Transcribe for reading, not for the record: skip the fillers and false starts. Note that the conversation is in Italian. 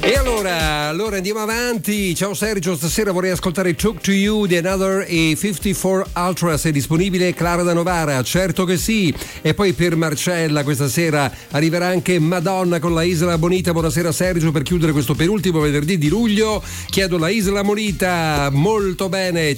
E allora andiamo avanti. Ciao Sergio, stasera vorrei ascoltare Talk to You di Another e 54 Ultras. È disponibile Clara da Novara? Certo che sì. E poi per Marcella questa sera arriverà anche Madonna con la Isla Bonita. Buonasera Sergio, per chiudere questo penultimo venerdì di luglio chiedo la Isla Bonita. Molto bene.